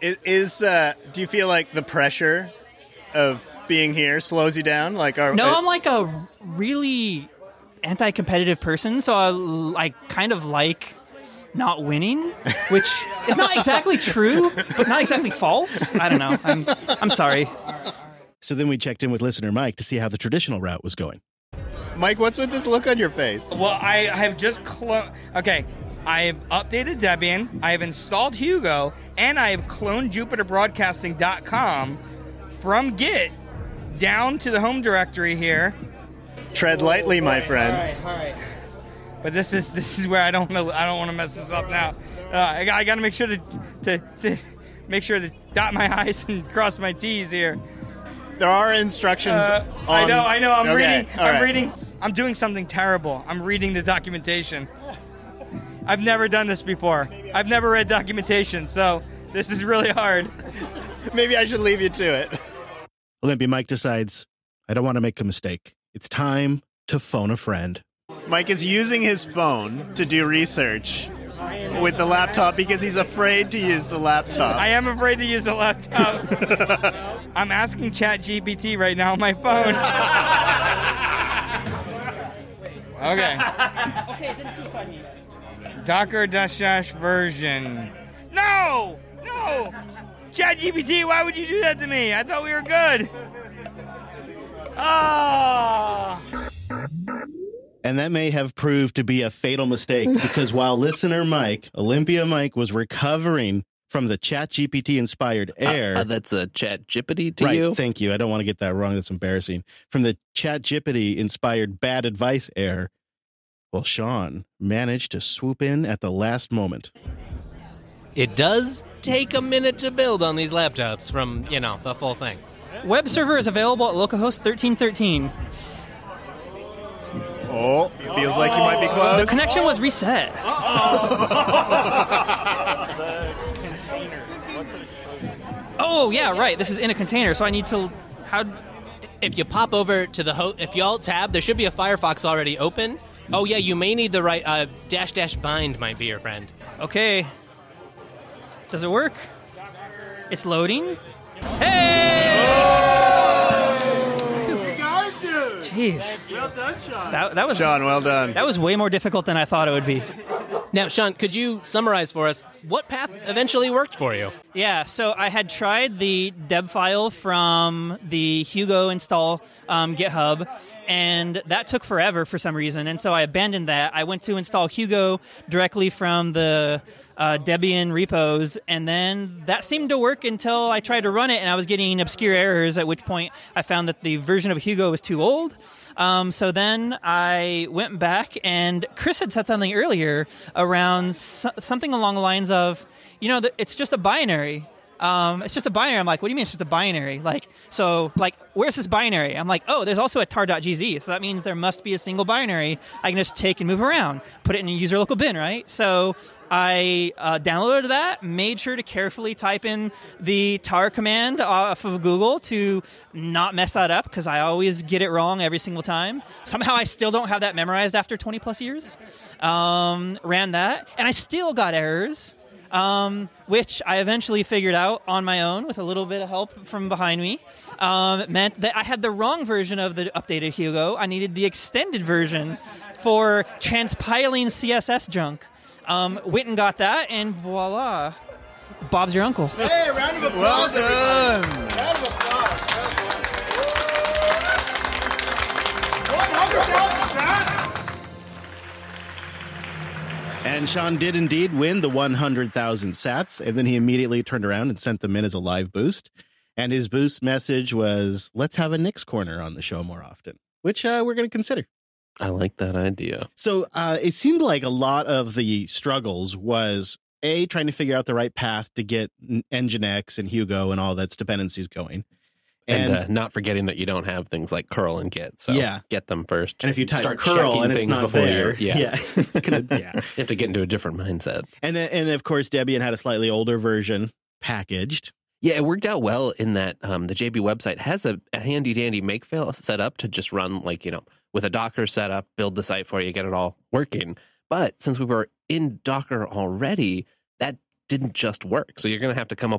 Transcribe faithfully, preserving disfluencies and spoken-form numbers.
Is, is uh, do you feel like the pressure of being here slows you down? Like, are, no, uh, I'm like a really anti-competitive person, so I, I kind of like not winning, which is not exactly true, but not exactly false. I don't know. I'm I'm sorry. So then we checked in with listener Mike to see how the traditional route was going. Mike, what's with this look on your face? Well, I have just cloned... Okay, I have updated Debian, I have installed Hugo, and I have cloned Jupiter Broadcasting dot com from Git down to the home directory here. Tread lightly, my all right, friend. All right, all right. But this is this is where I don't know. I don't want to mess this up now. Uh, I, I got to make sure to, to to make sure to dot my I's and cross my T's here. There are instructions. Uh, on... I know, I know. I'm okay, reading. all I'm right. reading. I'm doing something terrible. I'm reading the documentation. I've never done this before. I've never read documentation, so this is really hard. Maybe I should leave you to it. Olympia Mike decides, I don't want to make a mistake. It's time to phone a friend. Mike is using his phone to do research with the laptop because he's afraid to use the laptop. I am afraid to use the laptop. I'm asking ChatGPT right now on my phone. Okay. Okay, didn't suicide me. Docker dash dash version. No! No! ChatGPT, why would you do that to me? I thought we were good. Ah! Oh. And that may have proved to be a fatal mistake because while listener Mike, Olympia Mike, was recovering from the ChatGPT-inspired error... Uh, uh, that's a ChatGPT to right, you? Thank you. I don't want to get that wrong. That's embarrassing. From the ChatGPT-inspired bad advice error, well, Sean managed to swoop in at the last moment. It does take a minute to build on these laptops from, you know, the full thing. Web server is available at localhost thirteen thirteen. Oh, feels like you might be close. The connection was reset. Oh, yeah, right. This is in a container, so I need to... How? If you pop over to the ho- if you alt tab, there should be a Firefox already open. Oh, yeah, you may need the right... Uh, dash dash bind might be your friend. Okay. Does it work? It's loading. Hey! Jeez. Well done, Sean. That, that was Sean, well done. That was way more difficult than I thought it would be. Now, Sean, could you summarize for us what path eventually worked for you? Yeah, so I had tried the deb file from the Hugo install um, GitHub, and that took forever for some reason, and so I abandoned that. I went to install Hugo directly from the uh, Debian repos, and then that seemed to work until I tried to run it, and I was getting obscure errors, at which point I found that the version of Hugo was too old. Um, so then I went back, and Chris had said something earlier around so- something along the lines of, you know, the, it's just a binary. Um, it's just a binary. I'm like, what do you mean it's just a binary? Like, so, like, where's this binary? I'm like, oh, there's also a tar.gz. So that means there must be a single binary I can just take and move around, put it in a user local bin, right? So I uh, downloaded that, made sure to carefully type in the tar command off of Google to not mess that up, because I always get it wrong every single time. Somehow I still don't have that memorized after twenty plus years. Um, ran that, and I still got errors. Um, which I eventually figured out on my own with a little bit of help from behind me. Um, it meant that I had the wrong version of the updated Hugo. I needed the extended version for transpiling C S S junk. Um, went and got that, and voila, Bob's your uncle. Hey, round of applause. Well done. Round of applause. one hundred thousand sats. And Sean did indeed win the one hundred thousand sats, and then he immediately turned around and sent them in as a live boost. And his boost message was, let's have a Nick's Corner on the show more often, which uh, we're going to consider. I like that idea. So uh, it seemed like a lot of the struggles was, A, trying to figure out the right path to get Nginx and Hugo and all that's dependencies going. And, And uh, not forgetting that you don't have things like curl and git. So Yeah. get them first. And if you type Start curl checking and it's things not before there, you're- yeah. yeah, it's gonna, yeah. You have to get into a different mindset. And and of course, Debian had a slightly older version packaged. Yeah, it worked out well in that um, the J B website has a, a handy dandy makefile set up to just run, like, you know, with a Docker setup, build the site for you, get it all working. But since we were in Docker already, that didn't just work. So you're going to have to come up